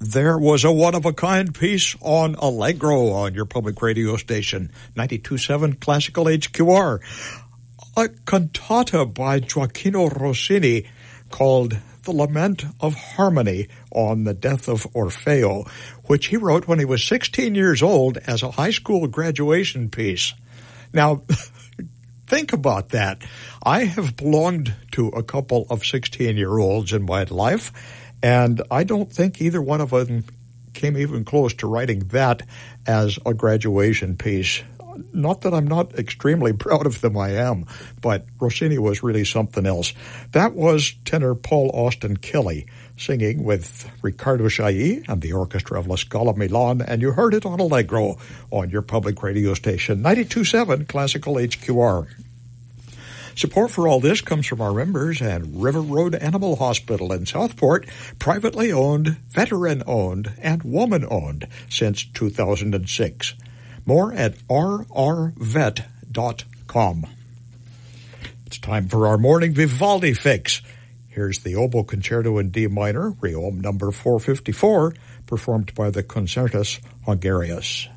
There was a one-of-a-kind piece on Allegro on your public radio station, 92.7 Classical HQR. A cantata by Gioacchino Rossini called The Lament of Harmony on the Death of Orfeo, which he wrote when he was 16 years old as a high school graduation piece. Now, think about that. I have belonged to a couple of 16-year-olds in my life, and I don't think either one of them came even close to writing that as a graduation piece. Not that I'm not extremely proud of them, I am, but Rossini was really something else. That was tenor Paul Austin Kelly singing with Riccardo Chailly and the orchestra of La Scala Milan, and you heard it on Allegro on your public radio station, 92.7 Classical HQR. Support for all this comes from our members at River Road Animal Hospital in Southport, privately owned, veteran-owned, and woman-owned since 2006. More at rrvet.com. It's time for our morning Vivaldi fix. Here's the Oboe Concerto in D minor, Requiem number 454, performed by the Concertus Hungarius.